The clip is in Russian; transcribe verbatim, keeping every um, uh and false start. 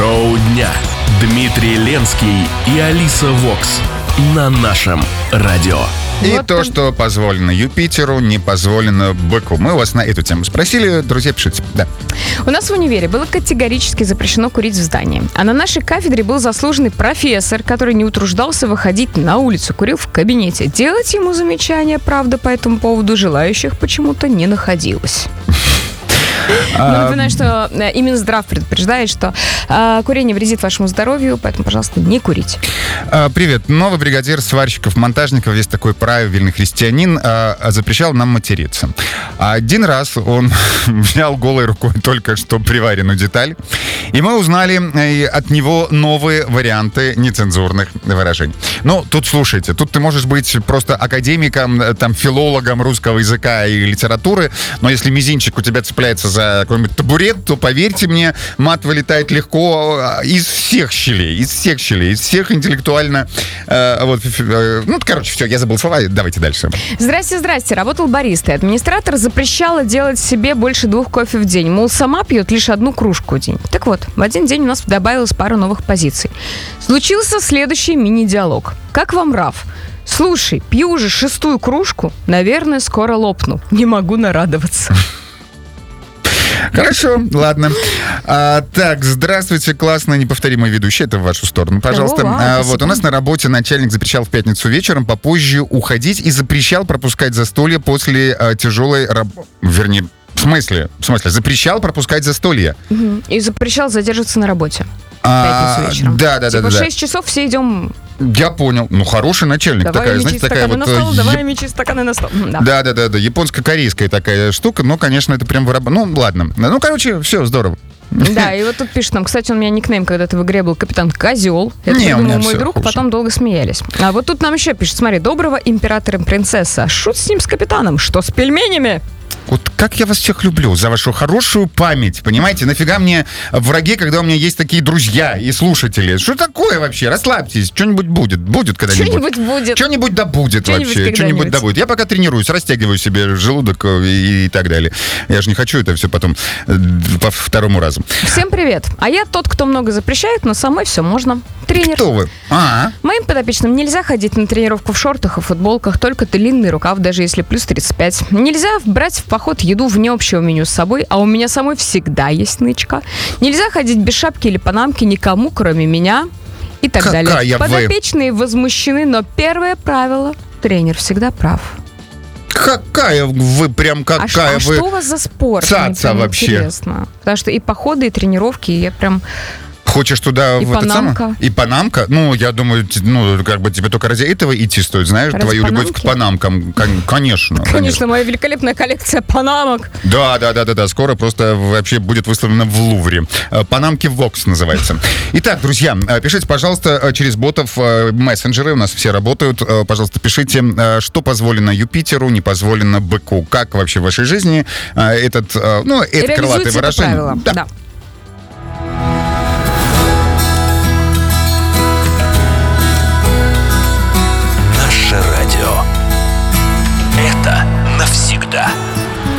Шоу дня. Дмитрий Ленский и Алиса Вокс на нашем радио. И Вот то, он. что позволено Юпитеру, не позволено быку. Мы вас на эту тему спросили. Друзья, пишите. Да. У нас в универе было категорически запрещено курить в здании. А на нашей кафедре был заслуженный профессор, который не утруждался выходить на улицу, курил в кабинете. Делать ему замечания, правда, по этому поводу желающих почему-то не находилось. Ну, напоминаю, что э, именно Минздрав предупреждает, что э, курение вредит вашему здоровью, поэтому, пожалуйста, не курите. А, Привет. Новый бригадир сварщиков, монтажников, есть такой правильный христианин, а, а, запрещал нам материться. А Один раз он взял голой рукой только что приваренную деталь, и мы узнали э, от него новые варианты нецензурных выражений. Ну, тут слушайте, тут ты можешь быть просто академиком, э, там, филологом русского языка и литературы, но если мизинчик у тебя цепляется за какой-нибудь табурет, то, поверьте мне, мат вылетает легко из всех щелей, из всех щелей, из всех интеллектуально... Э, вот, э, ну, короче, все, я забыл слова, давайте дальше. Здрасте, здрасте. Работал баристой. Администратор запрещала делать себе больше двух кофе в день. Мол, сама пьет лишь одну кружку в день. Так вот, в один день у нас добавилась пара новых позиций. Случился следующий мини-диалог. Как вам, Раф? Слушай, пью уже шестую кружку, наверное, скоро лопну. Не могу нарадоваться. Хорошо, ладно. А, так, здравствуйте, классная, неповторимая ведущая. Это в вашу сторону, пожалуйста. О, вау, А, спасибо. вот у нас на работе начальник запрещал в пятницу вечером попозже уходить и запрещал пропускать застолье после а, тяжелой работы. Вернее, в смысле? В смысле? Запрещал пропускать застолье. Мгм. И запрещал задерживаться на работе. В А, пятницу вечером. Да, да, да, Типа да, да. шесть часов все идем. Я понял. Ну, хороший начальник. Давай такая, мечи знаете, такая стаканы вот... на стол, э, давай яп- мечи стаканы на стол. М, Да. Да, да, да, да, японско-корейская такая штука, но, конечно, это прям вырабатывает. Ну, ладно. Ну, короче, все, здорово. Да, и вот тут пишет нам, кстати, у меня никнейм когда-то в игре был Капитан Козел. Это Не, у придумал меня мой всё друг, хуже. потом долго смеялись. А вот тут нам еще пишет, смотри, доброго императора и принцесса. Шут с ним, с капитаном, что с пельменями? Вот как я вас всех люблю за вашу хорошую память, понимаете? Нафига мне враги, когда у меня есть такие друзья и слушатели? Что такое вообще? Расслабьтесь, что-нибудь будет. Будет когда-нибудь. Что-нибудь будет. Что-нибудь да будет Что-нибудь вообще. Что-нибудь когда-нибудь. да будет. Я пока тренируюсь, растягиваю себе желудок и, и так далее. Я же не хочу это все потом э, по второму разу. Всем привет. А я тот, кто много запрещает, но самой все можно. Тренер. Кто вы? А, Моим подопечным нельзя ходить на тренировку в шортах и футболках, только длинный рукав, даже если плюс тридцать пять. Нельзя брать в поход еду вне общего меню с собой, а у меня самой всегда есть нычка. Нельзя ходить без шапки или панамки никому, кроме меня и так Какая далее. вы? Подопечные возмущены, но первое правило – тренер всегда прав. какая вы прям, А, ш- какая а вы... что у вас за спорт? цаца Мне прям вообще. Интересно. Потому что и походы, и тренировки, и я прям... Хочешь туда И в это самое? панамка. И панамка? Ну, я думаю, т- ну, как бы тебе только ради этого идти стоит, знаешь, Ради твою любовь к панамки? панамкам. Кон- Конечно, Конечно, моя великолепная коллекция панамок. Да, да, да, да, да. Скоро просто вообще будет выставлена в Лувре. Э, Панамки Вокс называется. Итак, друзья, э, пишите, пожалуйста, э, через ботов э, мессенджеры. У нас все работают. Э, Пожалуйста, пишите, э, что позволено Юпитеру, не позволено быку. Как вообще в вашей жизни э, этот, э, ну, это крылатое Реализуйте это выражение. правило. Да. Да.